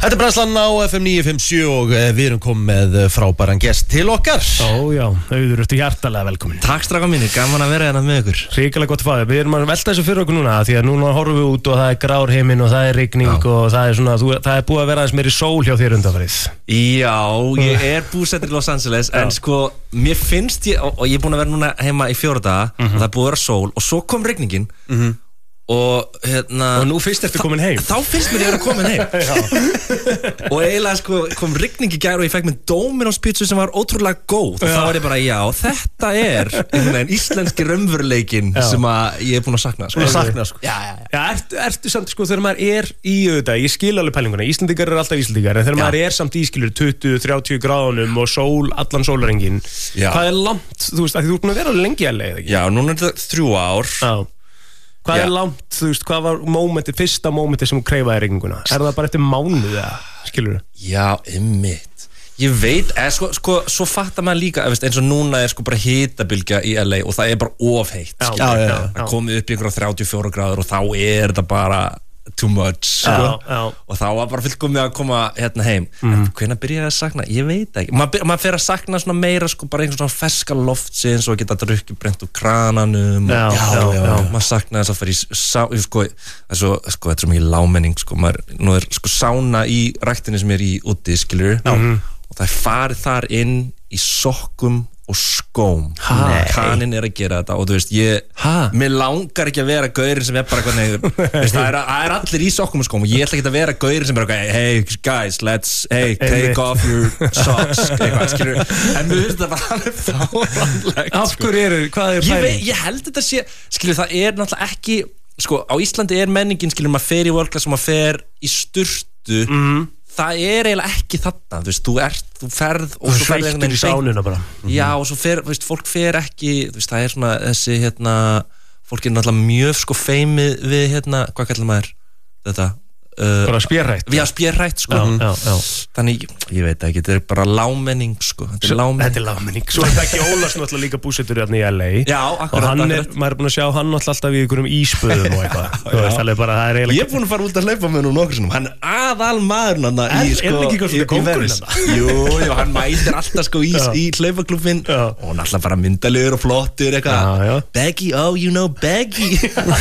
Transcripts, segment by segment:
Þetta brennslan á FM 957 og við erum komið með frábæran gest til okkar. Já, Auður, ertu hjartalega velkomin. Takk strákar mínir, gaman að vera hérna með ykkur. Ríkilega gott að fá þig. Við erum að velta þessu fyrir okkur núna, því að núna horfum við út og það grár heiminn og það rigning og það svona, það búið að vera aðeins meiri sól hjá þér undanfarið. Já, ég búsettur í Los Angeles, en sko, mér finnst og ég búin að vera núna heima í 4 daga og það búið að vera sól og svo kom rigningin og og nú fyrst ertu komin heim. Þá finnst mér ég vera komin heim og eiginlega sko kom rigning í gær og ég fekk mér Dominos pizzu sem var ótrúlega góð og þá var ég bara, já, þetta er íslenski raunveruleikinn sem að ég er búin að sakna sko. Já, ertu samt sko þegar maður er í auðvitað, ég skil alveg pælinguna, Íslendingar eru alltaf Íslendingar, en þegar maður er samt í skilur 20-30 gráðunum og sól allan sólarhringinn, hvað er langt, þú veist, að þú ert búin að vera lengi að leið, ekki? Já, núna er þetta 3 ár. Hvað er langt, þú veist, hvað var fyrsta mómentið sem þú kreifaði rigninguna? Er það bara eftir mánuð eða, skilur þú? Já, einmitt. Ég veit, sko, svo fattar maður líka, eins og núna er sko bara hitabylgja í LA og það er bara of heitt, skilur þú? Það komið upp í einhverja 34 gráður og þá er þetta bara too much, sko. Og þá var bara fullkomið að koma hérna heim. En hvenær byrjaði að sakna? Ég veit ekki. Maður fer að sakna svona meira, sko, bara einhvern svona ferska loftsins og geta drukkið brent úr krananum. Maður saknaði þess að fara í, sko, þetta er svo mikið lámenning, sko. Nú er, sko, sána í ræktinni sem er í úti, skilur. Og það er farið þar inn í sokkum og skóm. Kaninn er að gera þetta og þú veist, mér langar ekki að vera gaurinn sem er bara hvernig, það er allir í sokkum og skóm og ég ætla ekki að vera gaurinn sem er bara, hey guys, take off your socks, eitthvað, skilur, en mér finnst það bara alveg fáránlegt. Af hverju hvað er pæling? Ég held þetta sé, skilur, það er náttúrulega ekki, sko, á Íslandi er menningin, skilur, maður fer í world-class og maður fer í sturtu, það er eiginlega ekki þarna, þú veist, þú ferð og svo ferð einhvern veginn í sánuna bara. Já, og svo fer, þú veist, fólk fer ekki, þú veist, það er svona þessi, fólk er náttúrulega mjög sko feimið við, hvað kallar maður þetta? Bara spérrætt. Já, spérrætt, sko. Þannig, ég veit ekki, þetta er bara lámenning, sko. Þetta er lámenning. Svo er það ekki Ólafs náttúrulega líka búsettur hérna í LA. Já, akkurat. Og maður er búin að sjá hann náttúrulega alltaf í einhverjum ísböðum og eitthvað. Þú veist, það er bara, það er eiginlega... Ég er búin að fara út að hlaupa með nú nokkur sinnum. Hann aðal maðurinn hann í, sko... Er ekki eitthvað svona kóngurinn hann? Jú, hann mætir alltaf, sko, í hlaupaklubbinn og hann alltaf bara myndalegur og flottur, eitthvað. Baggy, oh, you know Baggy.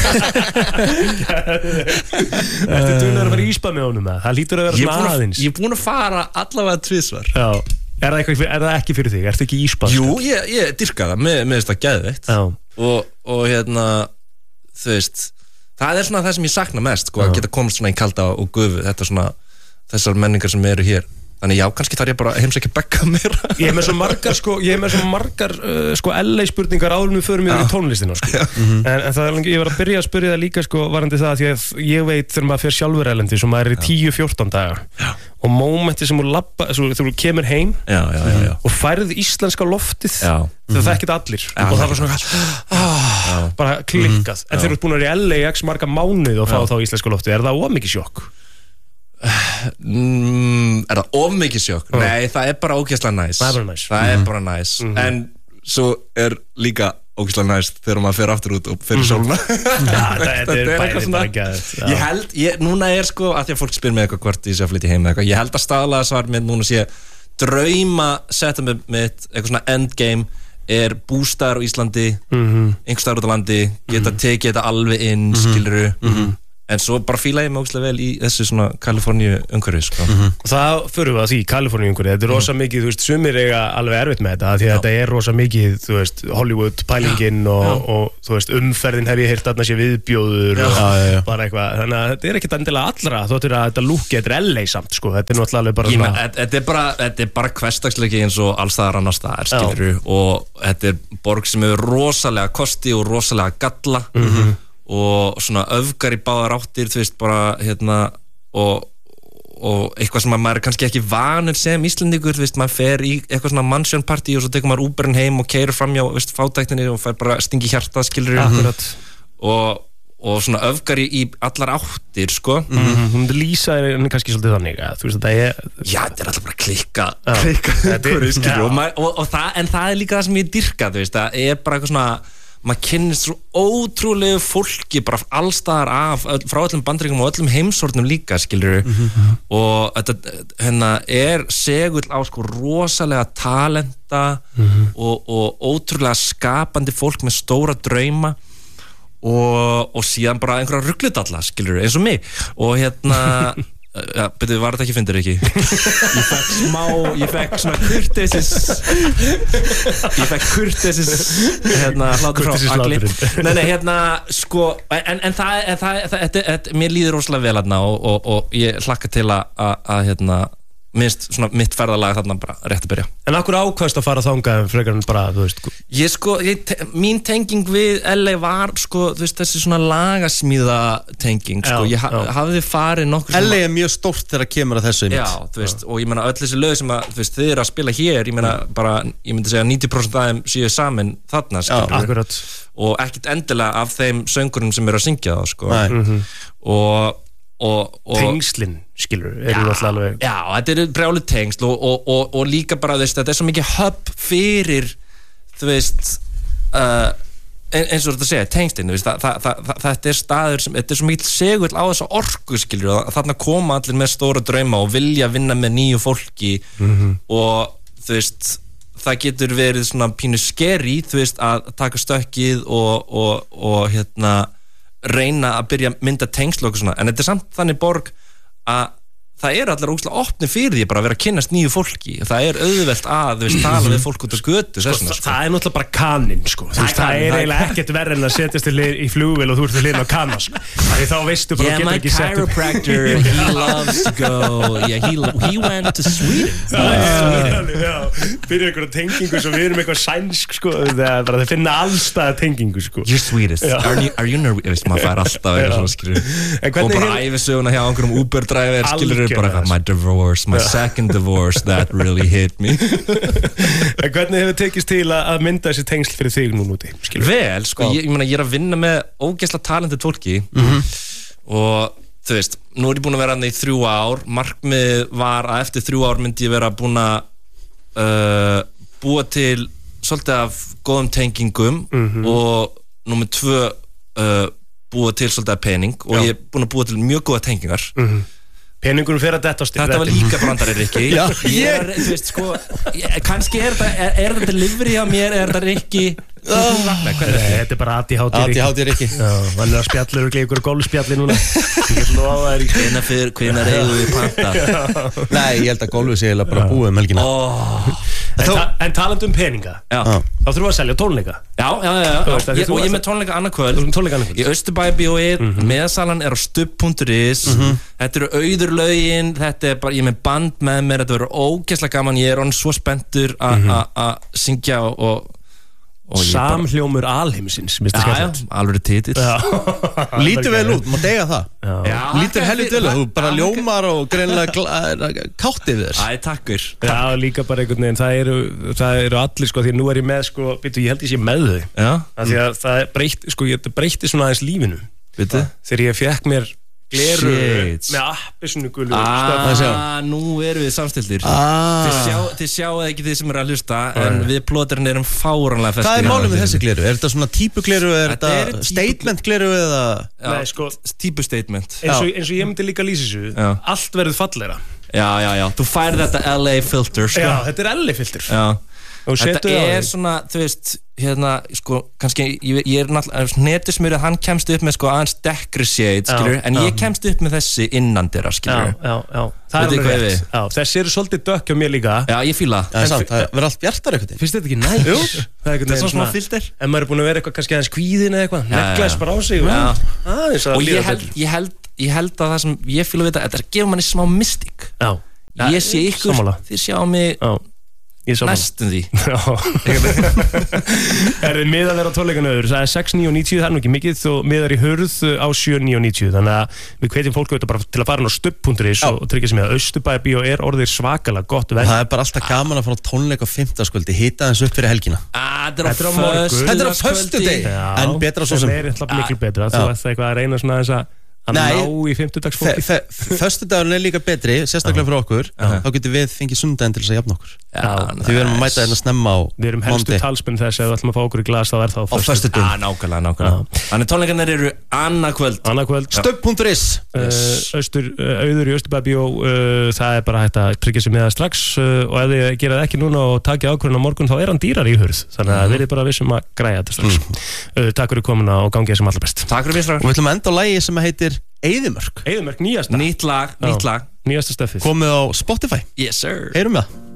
Að vera íspa með honum það lítur að vera svona aðeins. Ég er búin að fara allavega 2 svar. Er það ekki fyrir þig? Ertu ekki íspa? Jú, ég dyrka það, með þess að geðveikt og þú veist, það er svona það sem ég sakna mest, sko, að geta komast svona í kalda og gufu, þetta svona þessar menningar sem eru hér. Þannig já, kannski þarf ég bara að heimsækja Becka meira. Ég er með svo margar LA spurningar áður við förum yfir í tónlistina, sko. En það er lengi, ég var að byrja að spyrja það líka, sko, varandi það, því að ég veit þegar maður fer sjálfur erlendis og maður er í 10-14 daga og mómenti sem þú kemur heim og færð íslenska loftið þegar það ekkert allir og það var svona bara klikkað. En þegar þú ert búin að vera í LA x marga mánuð og fá þá íslenska loftið, er það of mikið sjokk? Er það of mikið sjokk? Nei, það er bara ógeðslega næs. Það er bara næs. En svo er líka ógeðslega næs þegar maður fer aftur út og fer í sóluna. Þetta er bæði bara gæðið. Ég held, núna er sko, að því að fólk spyr mig eitthvað hvort ég sé að flytja heim eitthvað, ég held að staðlaga svar mitt núna sé drauma setupið mitt, eitthvað svona endgame er bústaðar á Íslandi, einhvers staðar út á landi, geta tekið þetta alveg inn, skilurðu. En svo bara fíla ég mig ógeðslega vel í þessu svona Kaliforníu umhverfi, sko. Og það förum við að því, Kaliforníu umhverfi, þetta er rosa mikið, þú veist, sumir eiga alveg erfitt með þetta, því að þetta er rosa mikið, þú veist, Hollywood pælingin og þú veist, umferðin hef ég heyrt þarna sé viðbjóður og bara eitthvað, þannig að þetta er ekkert endilega allra, þóttir að þetta lúkki, þetta er LA samt, sko, þetta er náttúrulega bara svona... Þetta er bara hversdagsleiki eins og alls staðar annars staðar, skilurðu, og þetta er borg sem hefur rosalega kosti og rosalega galla og svona öfgar í báðar áttir, þú veist, bara og eitthvað sem maður er kannski ekki vanur sem Íslendingur, þú veist, maður fer í eitthvað svona mansion party og svo tekur maður Uberinn heim og keyrir framjá, veist, fátæktinni og fær bara stingi hjarta, skilur og svona öfgar í allar áttir, sko. Hún lýsa er kannski svolítið þannig að, þú veist, þetta er... Já, þetta er alltaf bara klikka umhverfi, skilur, en það er líka það sem ég dyrka, þú veist, það er bara eitthvað svona maður kynnist svo ótrúlegu fólki bara allstaðar frá öllum Bandaríkjunum og öllum heimshornum líka, skilur og þetta segull á sko rosalega talenta og ótrúlega skapandi fólk með stóra drauma og síðan bara einhverja rugludalla, skilur, eins og mig og betur, var þetta ekki fyndir ekki? Ég fekk svona kurteisis hlátur frá Agli sko, en það mér líður rosalega vel þarna og ég hlakka til að mitt ferðalag þarna bara rétt að byrja. En akkur ákvæmst að fara þangað frekar en bara, þú veist mín tenging við LA var sko, þú veist, þessi svona lagasmíða tenging, sko, ég hafði farið nokkur LA mjög stórt þegar kemur að þessu já, þú veist, og ég meina öll þessi lög sem að, þú veist, þið eru að spila hér, ég meina bara, ég myndi segja 90% af þeim séu saman þarna, skilur og ekkert endilega af þeim söngurum sem eru að syngja það, sko og tengslin, skilur, eru alltaf alveg já, þetta eru brjálu tengsl og líka bara, þú veist, þetta er svo mikið hub fyrir, þú veist eins og þetta segja, tengslin, þú veist, þetta er staður sem, þetta er svo mikið segull á þessa orku, skilur, og þarna koma allir með stóra drauma og vilja vinna með nýju fólki og þú veist, það getur verið svona pínu scary, þú veist, að taka stökkið og reyna að byrja að mynda tengsl og svona, en þetta er samt þannig borg að það eru allir ógeðslega opni fyrir því bara að vera að kynnast nýju fólki það er auðvelt að, þú veist, tala við fólk út á götu það er náttúrulega bara kaninn, sko það er eiginlega ekkert verð en að setjast í flugvél og þú ert til hlýðin á kana, sko því þá veistu bara yeah, my chiropractor he loves to go he went to Sweden byrja einhverja tengingu svo við erum eitthvað sænsk, sko þeir finna allstæða tengingu, sko you're sweetest, are you nervous maður fær alltaf eitthvað svona, skilur og bara æfisöguna hjá einhverjum Uber-dræver, skilur my divorce, my second divorce that really hit me En hvernig hefur tekist til að mynda þessi tengsl fyrir þig nú núti? Vel, sko, ég meina, ég er að vinna með ógeðslega talentið fólki og þú veist, nú er ég búin að vera hann í 3 ár, markmið var að eftir 3 ár myndi ég vera búin að búa til svolítið af góðum tengingum og númer 2 búa til svolítið af pening og ég er búin að búa til mjög góða tengingar Peningunum fyrir að detta á stig Þetta var líka brandarinn, Rikki þú veist, sko kannski er þetta delivery á mér er þetta Rikki Þetta er bara ADHD Rikki hann er að spjalla og ykkur golfspjalli núna hvenær eigum við panta Nei, ég held að golfið sé bara búið helgina En talandi peninga þá þurfum við að selja tónleika og ég með tónleika annað kvöld í Austurbæ-bíóið meðsalan er á stubb.is þetta eru auður lögin þetta er bara, ég með band með mér þetta verður ógeðslega gaman, ég er orðinn svo spenntur að syngja og Samhljómur alheimsins alveg titill Lítur vel út, maður dega það Lítur helvit vel, þú bara ljómar og greinlega káttið þér Æ, takkur Já, líka bara einhvern veginn, það eru allir sko, því nú er ég með, sko, byrju, ég held ég sé með þau því að það breytti, sko, ég breytti svona aðeins lífinu þegar ég fekk mér gleru með appisnugulu nú erum við samstiltir þið sjáu ekki þið sem eru að hlusta en við plóterinn erum fáranlega festir Hvað er málið með þessi gleru? Er þetta svona típugleru, er þetta statement gleru eða? Nei, sko, típu statement eins og ég myndi líka lýsa þessu allt verður fallegra Já, þú fær þetta LA filter, sko Já, þetta er LA filter Þetta er svona, þú veist sko, kannski, ég er náttúrulega netismurið, hann kemst upp með sko aðeins dekkri shade, skilur, en ég kemst upp með þessi innandira, skilur Já, það er alveg rétt Þessi eru svolítið dökk á mér líka Já, ég fíla Það verður allt bjartar eitthvað Finnst þetta ekki næs? Jú, það er svona filter En maður er búin að vera eitthvað kannski aðeins kvíðin eða eitthvað neglæs bara á sig Og ég held að það sem ég fíla við þetta gefur manni smá mystík Ég sé ykkur, þið sjá mig næstum því Er þið miðað vera á tónleikanauður það er 6, 9 og 90, það er nú ekki mikið og miðar í hurð á 7, 9 og 90 þannig að við hvetjum fólk auðvitað bara til að fara á stubb.is og tryggja sig með að Austurbæ-bíó er orðið svakalega gott Það er bara alltaf gaman að fara á tónleika á 5. hita þess upp fyrir helgina Þetta er á föstudegi En betra svo sem Það er miklu betra, þú ætti eitthvað að reyna svona þess að að ná í 50-dagsfólki. Föstudagurinn líka betri, sérstaklega fyrir okkur. Þá getum við fengið sundaginn til þess að jafna okkur. Því við erum að mæta hérna snemma á Við erum helstu talsmenn þess ef við ætlum að fá okkur í glas þá það á föstudaginn. Nákvæmlega. Þannig tónleikarnir eru annað kvöld. Stöpp.is Auður í Östurbæbíó, það bara hægt að tryggja sig með það strax og ef þið gera það ekki núna og takja ákvörðun á morgun þá hann dýrar í hurð, þannig að við erum bara vissum að græja þetta strax. Takk fyrir komuna og gangið sem allra best. Takk fyrir og við ætlum að enda á lagi sem heitir Eyðimörk, nýjasta nýtt lag nýjasta stöffið komið á Spotify. Yes sir. Heyrum það.